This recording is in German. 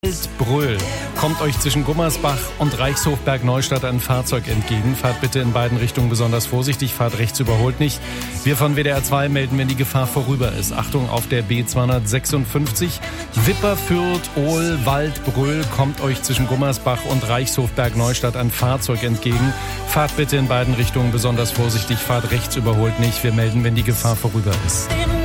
Bröl. Kommt euch zwischen Gummersbach und Reichshofberg-Neustadt ein Fahrzeug entgegen. Fahrt bitte in beiden Richtungen besonders vorsichtig, fahrt rechts, überholt nicht. Wir von WDR 2 melden, wenn die Gefahr vorüber ist. Achtung auf der B256. Wipper, Fürth, Ohl, Wald, Bröl. Kommt euch zwischen Gummersbach und Reichshofberg-Neustadt ein Fahrzeug entgegen. Fahrt bitte in beiden Richtungen besonders vorsichtig, fahrt rechts, überholt nicht. Wir melden, wenn die Gefahr vorüber ist.